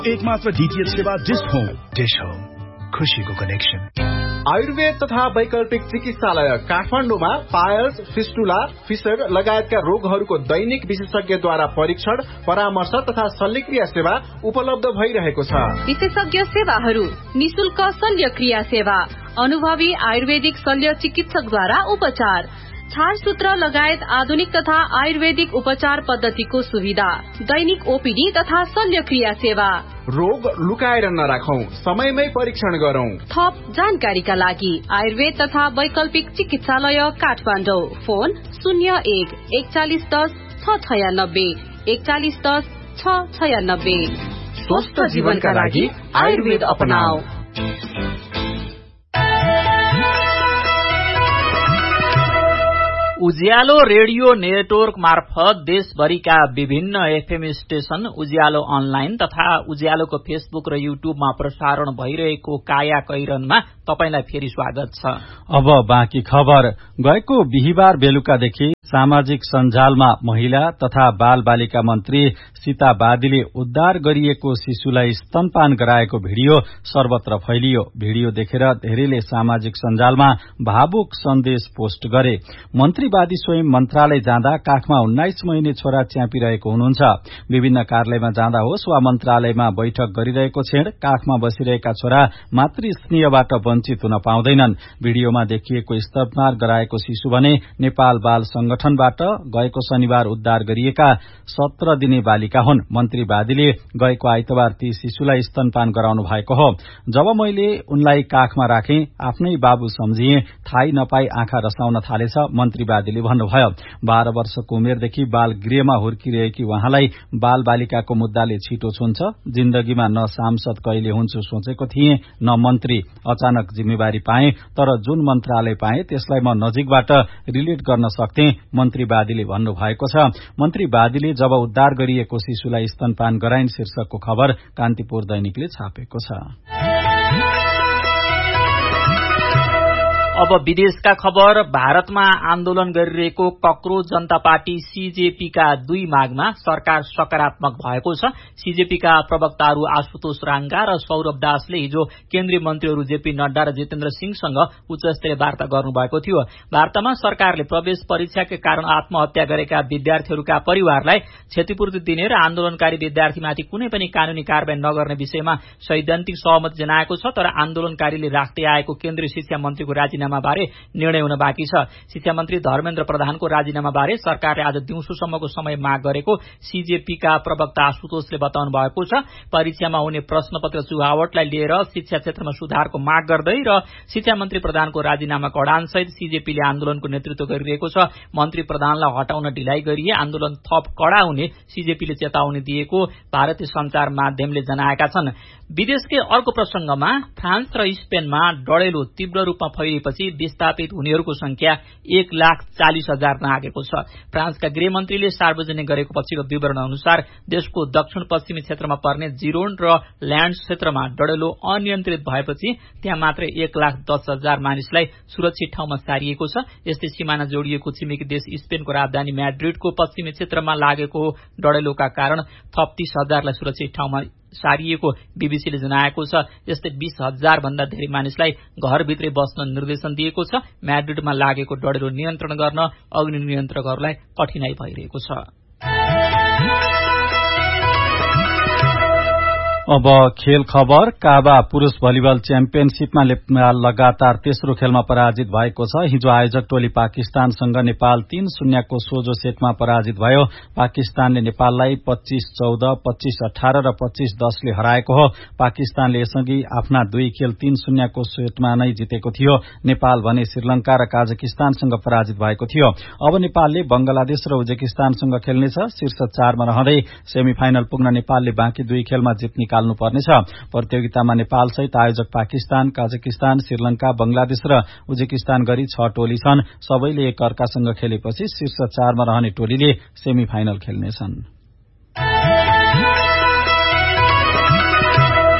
एकमात्र डीटीएच सेवा dish home, खुशीको कनेक्सन। आयुर्वेद तथा वैकल्पिक चिकित्सालय काठमाडौँमा पायल्स, फिस्टुला, फिसर लगायतका रोगहरूको दैनिक विशेषज्ञद्वारा परीक्षण, परामर्श तथा शल्यक्रिया सेवा उपलब्ध भइरहेको छ। विशेषज्ञ सेवाहरू: निशुल्क शल्यक्रिया सेवा, अनुभवी आयुर्वेदिक शल्य चिकित्सकद्वारा उपचार, छारसूत्र लगायत आधुनिक तथा आयुर्वेदिक उपचार पद्धतिको सुविधा, दैनिक ओपीडी तथा शल्यक्रिया सेवा। रोग लुकाएर नराखौं, समयमै परीक्षण गरौं। थप जानकारीका लागि आयुर्वेद तथा वैकल्पिक चिकित्सालय काठमाडौँ। फोन 01 4110 696 4110 696। स्वस्थ जीवनका लागि आयुर्वेद अपनाऊ। उज्यालो रेडियो नेटवर्क मार्फत देशभरिका विभिन्न एफएम स्टेशन, उज्यालो अनलाइन तथा उज्यालोको फेसबुक र युट्युबमा प्रसारण भइरहेको काया कैरनमा तपाईलाई फेरि स्वागत छ। अब बाँकी खबर। गएको बिहीबार बेलुकादेखि सामाजिक सञ्जालमा महिला तथा बाल बालिका मन्त्री सीता बादीले उद्धार गरिएको शिशुलाई स्तनपान गराएको भिडियो सर्वत्र फैलियो। भिडियो देखेर धेरैले सामाजिक सञ्जालमा भावुक सन्देश पोस्ट गरे। मन्त्री बादी स्वयं मन्त्रालय जाँदा काखमा 19 महिने छोरा च्यापिरहेको हुनुहुन्छ। विभिन्न कार्यालयमा जाँदा होस् वा मन्त्रालयमा बैठक गरिरहेको छेड काखमा बसिरहेका छोरा मातृ स्नेहबाट वञ्चित हुन पाउँदैनन्। भिडियोमा देखिएको स्तनपान गराएको शिशु भने नेपाल बाल संगठनबाट गएको शनिबार उद्धार गरिएका 17 दिने बालिका हुन्। मन्त्री बादीले गएको आइतबार ती शिशुलाई स्तनपान गराउनु भएको हो। जब मैले उनलाई काखमा राखे आफ्नै बाबु सम्झिए, थाहै नपाई आँखा रसाउन थालेछ, मन्त्री बादीले भन्नुभयो। 12 वर्षको उमेरदेखि बाल गृहमा हुर्किरहेकी उहाँलाई बाल बालिकाको मुद्दाले छिटो छुन्छ। जिन्दगीमा न सांसद कहिले हुन्छु सोचेको थिएँ, न मन्त्री। अचानक जिम्मेवारी पाएँ, तर जुन मन्त्रालय पाएँ त्यसलाई म नजिकबाट रिलेट गर्न सक्थे, मन्त्री बादीले भन्नुभएको छ। मन्त्री बादीले जब उद्धार गरिएको शिशुलाई स्तनपान गराइन् शीर्षकको खबर कान्तिपुर दैनिकले छापेको छ। अब विदेशका खबर। भारतमा आन्दोलन गरिरहेको कक्रोच जनता पार्टी सीजेपीका 2 मागमा सरकार सकारात्मक भएको छ। सीजेपीका प्रवक्ताहरू आशुतोष राङ्गा र सौरभ दासले हिजो केन्द्रीय मन्त्रीहरू जेपी नड्डा र जितेन्द्र सिंहसँग उच्चस्तरीय वार्ता गर्नुभएको थियो। वार्तामा सरकारले प्रवेश परीक्षाकै कारण आत्महत्या गरेका विद्यार्थीहरूका परिवारलाई क्षतिपूर्ति दिने र आन्दोलनकारी विद्यार्थीमाथि कुनै पनि कानूनी कारबाही नगर्ने विषयमा सैद्धान्तिक सहमति जनाएको छ। तर आन्दोलनकारीले राख्दै आएको केन्द्रीय शिक्षा मन्त्रीको राजीनामा बारे निर्णय हुन बाँकी छ। शिक्षा मन्त्री धर्मेन्द्र प्रधानको राजीनामा बारे सरकारले आज दिउँसोसम्मको समय माग गरेको सीजेपीका प्रवक्ता आशुतोषले बताउनु भएको छ। परीक्षामा हुने प्रश्नपत्र चुहावटलाई लिएर शिक्षा क्षेत्रमा सुधारको माग गर्दै र शिक्षा मन्त्री प्रधानको राजीनामाको अडानसहित सीजेपीले आन्दोलनको नेतृत्व गरिरहेको छ। मन्त्री प्रधानलाई हटाउन ढिलाइ गरिए आन्दोलन थप कड़ा हुने सीजेपीले चेतावनी दिएको भारतीय सञ्चार माध्यमले जनाएका छन्। विदेशकै अर्को प्रसंगमा फ्रान्स र स्पेनमा डढेलो तीव्र रूपमा फैलिएपछि विस्थापित हुनेहरूको संख्या 1,40,000 नागेको छ। फ्रान्सका गृहमन्त्रीले सार्वजनिक गरेको पछिल्लो विवरण अनुसार देशको दक्षिण पश्चिमी क्षेत्रमा पर्ने जिरोन र ल्यान्ड्स क्षेत्रमा डढेलो अनियन्त्रित भएपछि त्यहाँ मात्र 1,10,000 मानिसलाई सुरक्षित ठाउँमा सारिएको छ। यस्तै सिमाना जोडिएको छिमेकी देश स्पेनको राजधानी म्याड्रिडको पश्चिमी क्षेत्रमा लागेको डढेलोका कारण थप 30,000लाई सुरक्षित ठाउँमा सारिएको बीबीसीले जनाएको छ। यस्तै 20,000 भन्दा धेरै मानिसलाई घरभित्रै बस्न निर्देशन दिएको छ। म्याड्रिडमा लागेको डढेलो नियन्त्रण गर्न अग्नि नियन्त्रकहरूलाई कठिनाई भइरहेको छ। अब खेल खबर। काबा पुरूष भलिबल च्याम्पियनशीपमा नेपाल लगातार तेस्रो खेलमा पराजित भएको छ। हिजो आयोजक टोली पाकिस्तानसँग नेपाल 3-0 को सोझो सेटमा पराजित भयो। पाकिस्तानले नेपाललाई 25-14, 25-18 र 25-10 ले हराएको हो। पाकिस्तानले यसअघि आफ्ना 2 खेल 3-0 को सेटमा नै जितेको थियो। नेपाल भने श्रीलंका र काजाकिस्तानसँग पराजित भएको थियो। अब नेपालले बंगलादेश र उज्बेकिस्तानसँग खेल्नेछ। शीर्ष 4 मा रहँदै सेमिफाइनल पुग्न नेपालले बाँकी 2 खेलमा जित निकाल्नु पर्नेछ। प्रतियोगितामा नेपाल सहित आयोजक पाकिस्तान, काजाकिस्तान, श्रीलंका, बंगलादेश र उज्बेकिस्तान गरी 6 टोली छन्। सबैले एक अर्कासँग खेलेपछि शीर्ष 4 मा रहने टोलीले सेमिफाइनल खेल्नेछन्।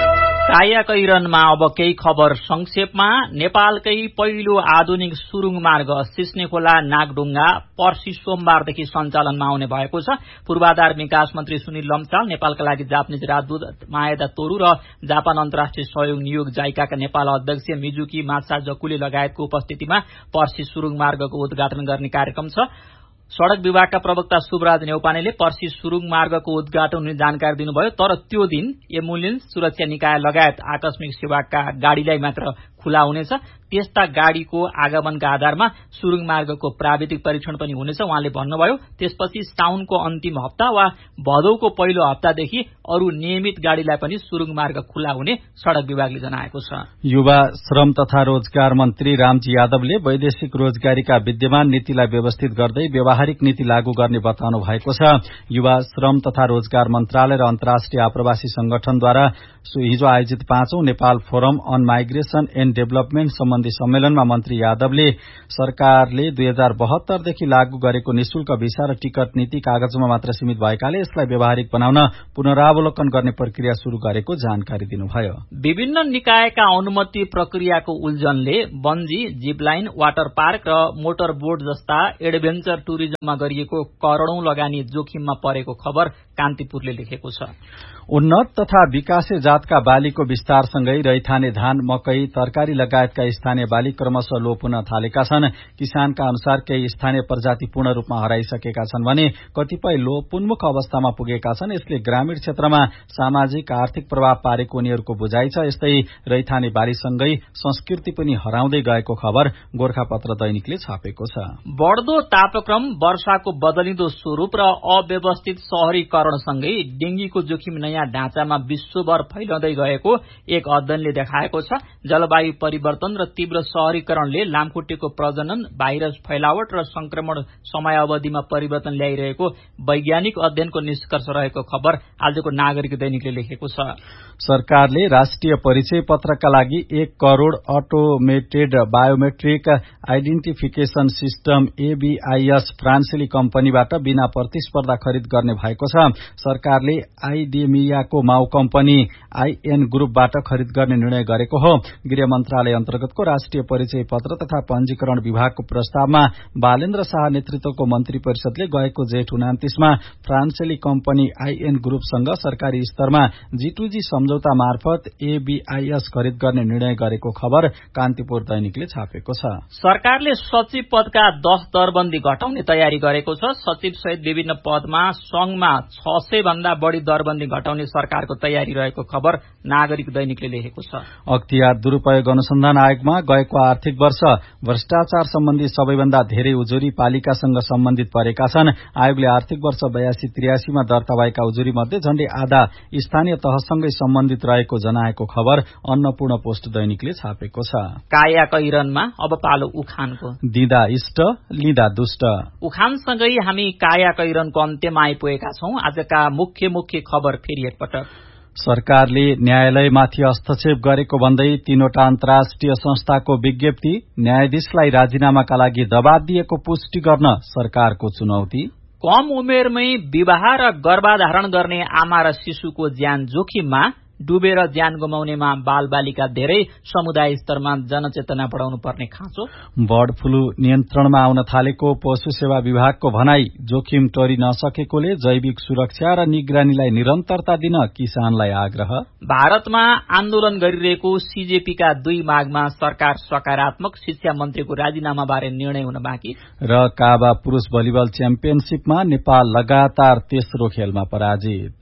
काया कैरनमा अब केही खबर संक्षेपमा। नेपालकै पहिलो आधुनिक सुरुङ मार्ग सिस्ने खोला नागढुङ्गा पर्सि सोमबारदेखि सञ्चालनमा आउने भएको छ। पूर्वाधार विकास मन्त्री सुनिल लम्साल, नेपालका लागि जापानिज राजदूत माएदा तोरू र जापान अन्तर्राष्ट्रिय सहयोग नियोग जाइकाका नेपाल अध्यक्ष मिजुकी मात्साजकुले लगायतको उपस्थितिमा पर्सि सुरुङ मार्गको उद्घाटन गर्ने कार्यक्रम छ। सड़क विभागका प्रवक्ता शुभराज नेउपानेले पर्सि सुरुङ मार्गको उद्घाटन हुने जानकारी दिनुभयो। तर त्यो दिन एम्बुलेन्स, सुरक्षा निकाय लगायत आकस्मिक सेवाका गाड़ीलाई मात्र खुला हुनेछ। त्यस्ता गाड़ीको आगमनका आधारमा सुरुङ मार्गको प्राविधिक परीक्षण पनि हुनेछ उहाँले भन्नुभयो। त्यसपछि साउनको अन्तिम हप्ता वा भदौको पहिलो हप्तादेखि अरू नियमित गाड़ीलाई पनि सुरुङ मार्ग खुला हुने सड़क विभागले जनाएको छ। युवा श्रम तथा रोजगार मन्त्री रामजी यादवले वैदेशिक रोजगारीका विद्यमान नीतिलाई व्यवस्थित गर्दै व्यावहारिक नीति लागू गर्ने बताउनु भएको छ। युवा श्रम तथा रोजगार मन्त्रालय र अन्तर्राष्ट्रिय आप्रवासी संगठनद्वारा हिजो आयोजित 5औं Nepal forum on migration and development सम्बन्धी सम्मेलनमा मन्त्री यादवले सरकारले 2072 देखि लागू गरेको निशुल्क भिसा र टिकट नीति कागजमा मात्र सीमित भएकाले यसलाई व्यावहारिक बनाउन पुनरावलोकन गर्ने प्रक्रिया शुरू गरेको जानकारी दिनुभयो। विभिन्न निकायका अनुमति प्रक्रियाको उल्झनले बन्जी, जिपलाइन, वाटर पार्क र मोटर बोट जस्ता एडभेन्चर टुरिज्ममा गरिएको करोड़ौं लगानी जोखिममा परेको खबर कान्तिपुरले लेखेको छ। उन्नत तथा विकासे जातका बालीको विस्तारसँगै रैथाने धान, मकै, तरकारी लगायतका स्थानीय बाली क्रमशः लोप हुन थालेका छन्। किसानका अनुसार केही स्थानीय प्रजाति पूर्ण रूपमा हराइसकेका छन् भने कतिपय लोपोन्मुख अवस्थामा पुगेका छन्। यसले ग्रामीण क्षेत्रमा सामाजिक आर्थिक प्रभाव पारेको उनीहरूको बुझाइ छ। यस्तै रैथाने बालीसँगै संस्कृति पनि हराउँदै गएको खबर गोर्खापत्र दैनिकले छापेको छ। बढ्दो तापक्रम, वर्षाको बदलिँदो स्वरूप र अव्यवस्थित शहरीकरणसँगै डेंगीको जोखिम नयाँ ढाँचामा विश्वभर फैलदै गएको एक अध्ययनले देखाएको छ। जलवायु परिवर्तन र तीव्र शहरीकरणले लामखुट्टेको प्रजनन, भाइरस फैलावट र संक्रमण समयावधिमा परिवर्तन ल्याइरहेको वैज्ञानिक अध्ययनको निष्कर्ष रहेको खबर आजको नागरिक दैनिकले लेखेको छ। सरकारले राष्ट्रिय परिचय पत्रका लागि 1 crore automated biometric identification system एबीआईएस फ्रान्सेली कम्पनीबाट बिना प्रतिस्पर्धा खरिद गर्ने भएको छ। सरकारले आइडेमियाको माउ कम्पनी आईएन ग्रुपबाट खरिद गर्ने निर्णय गरेको हो। गृह मन्त्रालय अन्तर्गतको राष्ट्रिय परिचय पत्र तथा पंजीकरण विभागको प्रस्तावमा बालेन्द्र शाह नेतृत्वको मन्त्री परिषदले गएको जेठ 29 मा फ्रान्सेली कम्पनी आईएन ग्रुपसँग सरकारी स्तरमा G2G सम्झौता मार्फत एबीआईएस खरिद गर्ने निर्णय गरेको खबर कान्तिपुर दैनिकले छापेको छ। सरकारले सचिव पदका 10 दरबन्दी घटाउने तयारी गरेको छ। सचिव सहित विभिन्न पदमा संघमा 600 भन्दा बढ़ी दरबन्दी घटाउने सरकारको तयारी रहेको खबर नागरिक दैनिकले लेखेको छ। अख्तियार दुरूपयोग अनुसन्धान आयोगमा गएको आर्थिक वर्ष भ्रष्टाचार सम्बन्धी सबैभन्दा धेरै उजुरी पालिकासँग सम्बन्धित परेका छन्। आयोगले आर्थिक वर्ष 82-83 मा दर्ता भएका उजुरी मध्ये झण्डै आधा स्थानीय तहसँगै सम्बन्धित रहेको जनाएको खबर अन्नपूर्ण पोस्ट दैनिकले छापेको छ। काया कैरनमा अब पालो उखानको। दिँदा इष्ट, लिँदा दुष्ट। उखानसँगै हामी काया कैरनको अन्त्यमा आइपुगेका छौं। आजका मुख्य खबर फेरि एकपटक। सरकारले न्यायालयमाथि हस्तक्षेप गरेको भन्दै 3वटा अन्तर्राष्ट्रिय संस्थाको विज्ञप्ति। न्यायाधीशलाई राजीनामाका लागि दबाव दिएको पुष्टि गर्न सरकारको चुनौती। कम उमेरमै विवाह र गर्भाधारण गर्ने आमा र शिशुको ज्यान जोखिममा, डुबेर ज्यान गुमाउनेमा बालबालिका धेरै, समुदाय स्तरमा जनचेतना बढाउनु पर्ने खाँचो। बर्ड फ्लू नियन्त्रणमा आउन थालेको पशु सेवा विभागको भनाई। जोखिम टोरी नसकेकोले जैविक सुरक्षा र निगरानीलाई निरन्तरता दिन किसानलाई आग्रह। भारतमा आन्दोलन गरिरहेको सीजेपीका 2 मागमा सरकार सकारात्मक, शिक्षा मन्त्रीको राजीनामा बारे निर्णय हुन बाँकी। र काबा पुरूष भलिबल च्याम्पियनशीपमा नेपाल लगातार तेस्रो खेलमा पराजित।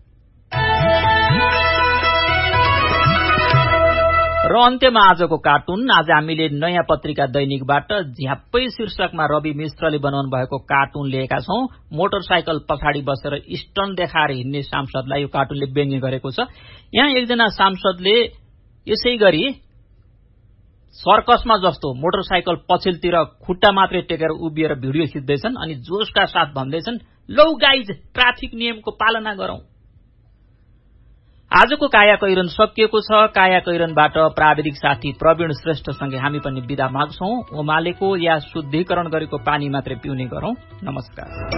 र अन्त्यमा आजको कार्टुन। आज हामीले नयाँ पत्रिका दैनिकबाट झ्याप्पै शीर्षकमा रवि मिश्रले बनाउनु भएको कार्टुन लिएका छौं। मोटरसाइकल पछाडि बसेर स्टन देखाएर हिँड्ने सांसदलाई यो कार्टुनले व्यङ्ग्य गरेको छ। यहाँ एकजना सांसदले यसै गरी सर्कसमा जस्तो मोटरसाइकल पछिल्तिर खुट्टा मात्रै टेकेर उभिएर भिडियो खिच्दैछन् अनि जोशका साथ भन्दैछन्, लौ गाइज, ट्राफिक नियमको पालना गरौं। आजको काया कैरन सकिएको छ। काया कैरनबाट प्राविधिक साथी प्रवीण श्रेष्ठसँगै हामी पनि बिदा माग्छौं। उमालेको या शुद्धिकरण गरेको पानी मात्रै पिउने गरौं। नमस्कार।